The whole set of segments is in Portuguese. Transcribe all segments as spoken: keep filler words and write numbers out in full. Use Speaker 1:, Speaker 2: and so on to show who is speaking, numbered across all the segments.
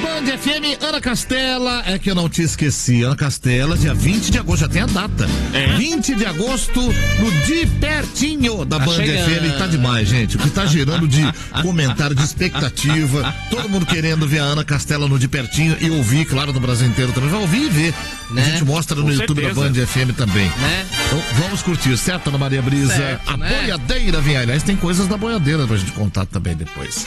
Speaker 1: Band F M, Ana Castela, é que eu não te esqueci, Ana Castela, dia vinte de agosto, já tem a data. É. vinte de agosto, no De Pertinho da tá Band chegando. F M, tá demais, gente. O que tá gerando de comentário, de expectativa, todo mundo querendo ver a Ana Castela no De Pertinho e ouvir, claro, no Brasil inteiro também. Vai ouvir e ver. Né? A gente mostra no Com YouTube certeza. Da Band F M também. Né? Então vamos curtir, certo, Ana Maria Brisa? Certo, a né? boiadeira vem aí. Aliás, tem coisas da boiadeira pra gente contar também depois.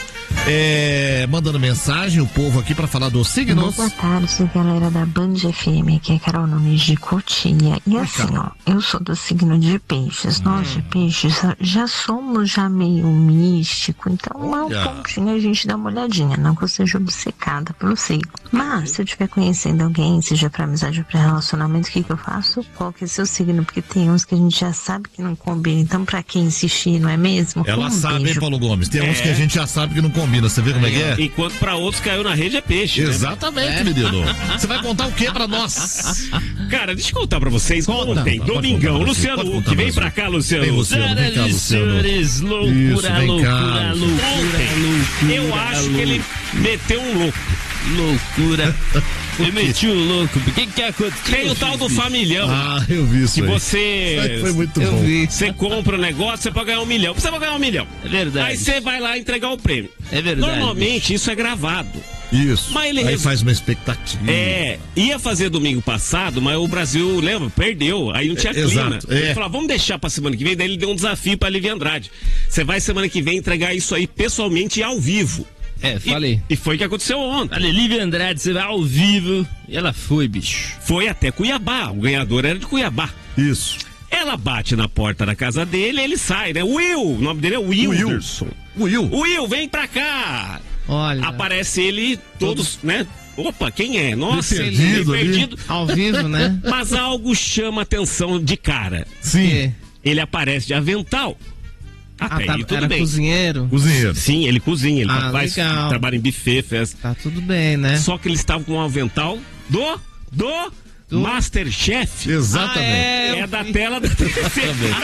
Speaker 1: É, mandando mensagem, o povo aqui pra falar dos signos.
Speaker 2: Boa tarde, galera da Band F M, aqui é Carol Nunes de Cotia. E assim, ó, eu sou do signo de peixes. Hum. Nós de peixes já somos já meio místico, então é um pontinho a gente dá uma olhadinha, não que eu seja obcecada pelo signo. Mas se eu estiver conhecendo alguém, seja pra amizade ou pra relacionamento, o que que eu faço? Qual que é seu signo? Porque tem uns que a gente já sabe que não combina, então pra que insistir, não é mesmo?
Speaker 1: Ela
Speaker 2: um
Speaker 1: sabe,
Speaker 2: beijo.
Speaker 1: hein, Paulo Gomes? Tem
Speaker 3: é.
Speaker 1: uns que a gente já sabe que não combina, você vê como é, é que é?
Speaker 3: Enquanto pra outros caiu na rede é peixe.
Speaker 1: Exatamente, né? Menino. Você vai contar o que pra nós?
Speaker 3: Cara, deixa eu contar pra vocês.
Speaker 1: Conta.
Speaker 3: Ontem, domingão, Luciano Huck, vem pra cá, Luciano.
Speaker 1: Vem, Luciano, vem cá, Luciano.
Speaker 3: Senhores, loucura,
Speaker 1: Isso, vem
Speaker 3: loucura,
Speaker 1: cá.
Speaker 3: loucura, loucura. Eu acho loucura. que ele meteu um louco. Loucura. Eu meti um louco. O que que aconteceu? Tem o tal do familhão.
Speaker 1: Ah, eu vi isso
Speaker 3: que
Speaker 1: aí.
Speaker 3: você...
Speaker 1: Isso foi muito
Speaker 3: eu
Speaker 1: bom.
Speaker 3: Vi. Você compra o um negócio, você pode ganhar um milhão. Você vai ganhar um milhão.
Speaker 4: É verdade.
Speaker 3: Aí você vai lá entregar o prêmio.
Speaker 4: É verdade.
Speaker 3: Normalmente isso é gravado.
Speaker 1: Isso.
Speaker 3: Mas ele
Speaker 1: aí
Speaker 3: res...
Speaker 1: faz uma expectativa.
Speaker 3: É, ia fazer domingo passado, mas o Brasil, lembra, perdeu. Aí não tinha
Speaker 1: é,
Speaker 3: clima.
Speaker 1: Exato. É.
Speaker 3: Ele falou, vamos deixar pra semana que vem. Daí ele deu um desafio pra Lívia Andrade. Você vai semana que vem entregar isso aí pessoalmente e ao vivo.
Speaker 4: É, falei.
Speaker 3: E, e foi o que aconteceu ontem.
Speaker 4: Falei, Lívia Andrade, você vai ao vivo. E ela foi, bicho.
Speaker 3: Foi até Cuiabá. O ganhador era de Cuiabá.
Speaker 1: Isso.
Speaker 3: Ela bate na porta da casa dele, ele sai, né? Will, o nome dele é Wilderson.
Speaker 1: Will.
Speaker 3: Will, vem pra cá.
Speaker 4: Olha.
Speaker 3: Aparece ele, todos, né? Opa, quem é? Nossa,
Speaker 1: perdido,
Speaker 3: ele perdido.
Speaker 4: Ao vivo, né?
Speaker 3: Mas algo chama atenção de cara.
Speaker 1: Sim.
Speaker 4: É.
Speaker 3: Ele aparece de avental. Até
Speaker 4: ah, tá,
Speaker 3: aí tudo
Speaker 4: era
Speaker 3: bem.
Speaker 4: cozinheiro?
Speaker 1: Cozinheiro.
Speaker 3: Sim, ele cozinha, ele
Speaker 4: ah,
Speaker 3: faz,
Speaker 4: legal.
Speaker 3: trabalha em buffet, faz.
Speaker 4: Tá tudo bem, né?
Speaker 3: Só que ele estava com um avental do, do, do... Masterchef.
Speaker 1: Exatamente.
Speaker 3: Ah, é, é da vi. Tela da T V.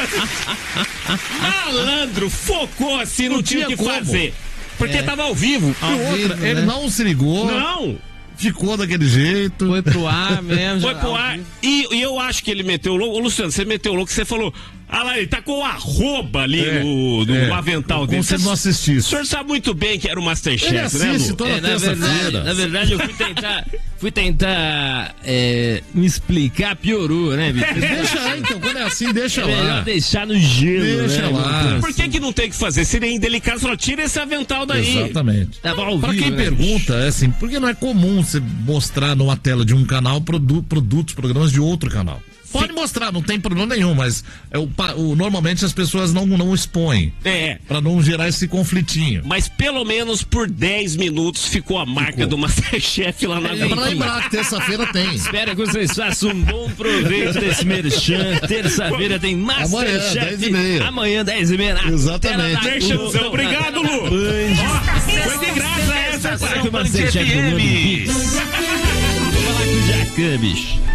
Speaker 3: Malandro, focou assim, não, não tinha o que como. fazer. Porque é. tava ao vivo.
Speaker 1: Ao outra, vivo ele né? não se ligou.
Speaker 3: Não.
Speaker 1: Ficou daquele jeito.
Speaker 4: Foi pro ar mesmo.
Speaker 3: Foi pro ar. E, e eu acho que ele meteu o louco. Ô, Luciano, você meteu o louco, você falou. Ah lá, ele tá com o arroba ali é, no, no é. avental dele.
Speaker 1: Como se ele não assistisse.
Speaker 3: O senhor sabe muito bem que era o Masterchef,
Speaker 1: ele assiste,
Speaker 3: né, Lu?
Speaker 1: toda
Speaker 4: é, na, verdade, na verdade, eu fui tentar, fui tentar é, me explicar, piorou, né, bicho?
Speaker 1: Deixa aí, então, quando é assim, deixa
Speaker 4: é
Speaker 1: lá.
Speaker 4: É melhor deixar no gelo,
Speaker 1: deixa
Speaker 4: né?
Speaker 1: lá.
Speaker 3: Por que que não tem que fazer? Seria indelicado, só tira esse avental daí.
Speaker 1: Exatamente.
Speaker 4: Tá bom,
Speaker 1: pra
Speaker 4: vivo,
Speaker 1: quem
Speaker 4: né,
Speaker 1: pergunta, é assim, porque não é comum você mostrar numa tela de um canal produ produtos, programas de outro canal. Pode mostrar, não tem problema nenhum, mas é o, o, normalmente as pessoas não, não expõem.
Speaker 3: É.
Speaker 1: Pra não gerar esse conflitinho.
Speaker 3: Mas pelo menos por dez minutos ficou a marca ficou. do Masterchef lá na
Speaker 1: É pra lembrar que terça-feira tem.
Speaker 4: Espero que vocês façam um bom proveito desse merchan. Terça-feira tem Masterchef.
Speaker 1: Amanhã, dez e meia.
Speaker 4: Amanhã, dez e meia.
Speaker 1: Exatamente.
Speaker 3: Merchanzão. Obrigado, Lu. Oh, foi de graça essa.
Speaker 4: Será que o Masterchef do Mundo Pix? Vou falar com o Jacan, bicho.